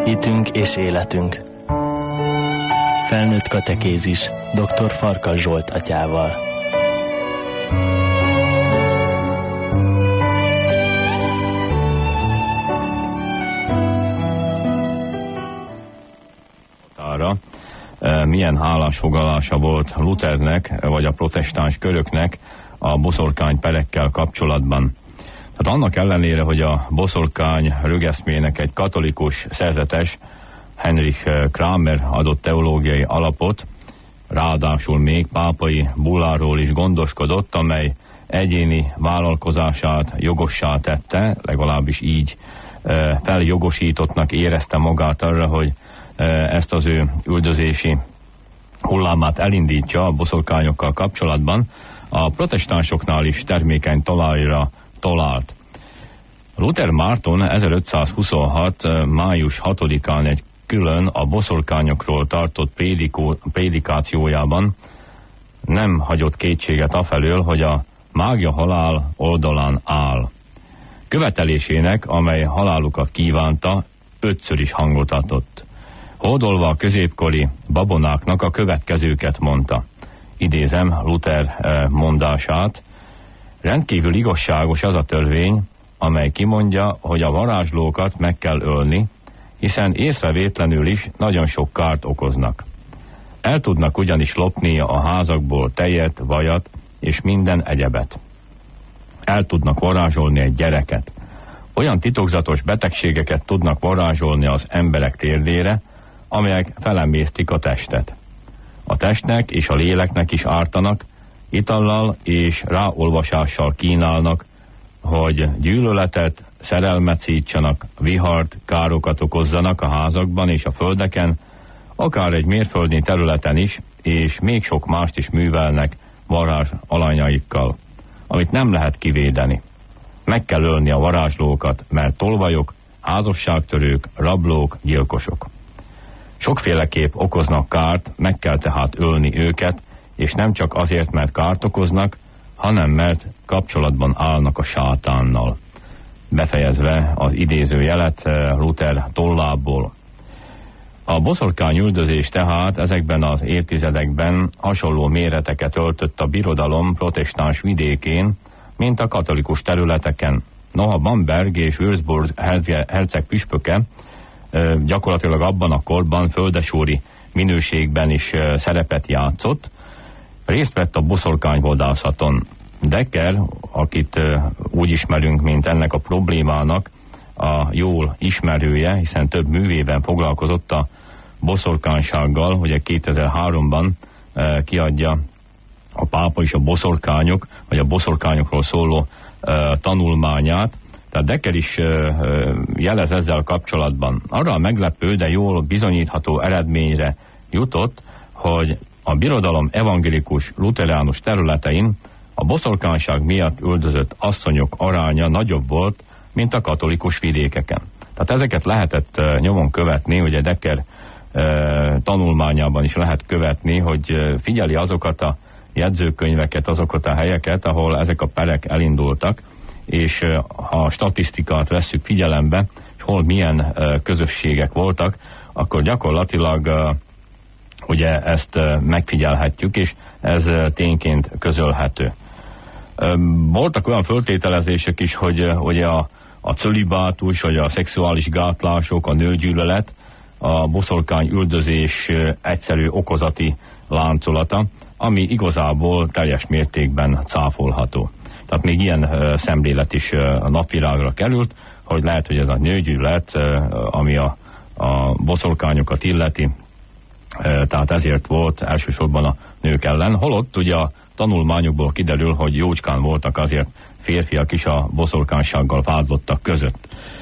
Hitünk és életünk. Felnőtt katekézis dr. Farkas Zsolt atyával. Milyen állásfoglalása volt Luthernek, vagy a protestáns köröknek a boszorkány perekkel kapcsolatban. Tehát annak ellenére, hogy a boszorkány rögeszmének egy katolikus szerzetes, Heinrich Kramer adott teológiai alapot, ráadásul még pápai bulláról is gondoskodott, amely egyéni vállalkozását jogossá tette, legalábbis így feljogosítottnak érezte magát arra, hogy ezt az ő üldözési hullámát elindítsa a boszorkányokkal kapcsolatban, a protestánsoknál is termékeny talajra talált. Luther Márton 1526. május 6-án egy külön a boszorkányokról tartott prédikációjában nem hagyott kétséget afelől, hogy a mágia halál oldalán áll. Követelésének, amely halálukat kívánta, 5-ször is hangot adott. Hódolva a középkori babonáknak a következőket mondta. Idézem Luther mondását: rendkívül igazságos az a törvény, amely kimondja, hogy a varázslókat meg kell ölni, hiszen észrevétlenül is nagyon sok kárt okoznak. El tudnak ugyanis lopni a házakból tejet, vajat és minden egyebet. El tudnak varázsolni egy gyereket. Olyan titokzatos betegségeket tudnak varázsolni az emberek térdére, amelyek felemésztik a testet. A testnek és a léleknek is ártanak, itallal és ráolvasással kínálnak, hogy gyűlöletet, szerelmet szítsanak, vihart, károkat okozzanak a házakban és a földeken, akár egy mérföldnyi területen is, és még sok mást is művelnek varázs alanyaikkal, amit nem lehet kivédeni. Meg kell ölni a varázslókat, mert tolvajok, házasságtörők, rablók, gyilkosok. Sokféleképp okoznak kárt, meg kell tehát ölni őket, és nem csak azért, mert kárt okoznak, hanem mert kapcsolatban állnak a sátánnal. Befejezve az idézőjelet Luther tollából. A boszorkány üldözés tehát ezekben az évtizedekben hasonló méreteket öltött a birodalom protestáns vidékén, mint a katolikus területeken. Noha Bamberg és Würzburg herceg püspöke gyakorlatilag abban a korban földesúri minőségben is szerepet játszott, részt vett a boszorkányvadászaton. Decker, akit úgy ismerünk, mint ennek a problémának a jól ismerője, hiszen több művében foglalkozott a boszorkánysággal, hogy 2003-ban kiadja a pápa is a boszorkányok, vagy a boszorkányokról szóló tanulmányát. Tehát Decker is jelez ezzel kapcsolatban. Arra a meglepő, de jól bizonyítható eredményre jutott, hogy a birodalom evangélikus luteránus területein a boszorkányság miatt üldözött asszonyok aránya nagyobb volt, mint a katolikus vidékeken. Tehát ezeket lehetett nyomon követni, ugye Decker tanulmányában is lehet követni, hogy figyeli azokat a jegyzőkönyveket, azokat a helyeket, ahol ezek a perek elindultak, és ha a statisztikát vesszük figyelembe, és hol milyen közösségek voltak, akkor gyakorlatilag ugye ezt megfigyelhetjük, és ez tényként közölhető. Voltak olyan föltételezések is, hogy ugye a cölibátus, vagy a szexuális gátlások, a nőgyűlölet, a boszorkány üldözés egyszerű okozati láncolata, ami igazából teljes mértékben cáfolható. Tehát még ilyen szemlélet is a napvilágra került, hogy lehet, hogy ez a nőgyűlölet, ami a boszorkányokat illeti, tehát ezért volt elsősorban a nők ellen. Holott ugye a tanulmányokból kiderül, hogy jócskán voltak azért férfiak is a boszorkánysággal vádlottak között.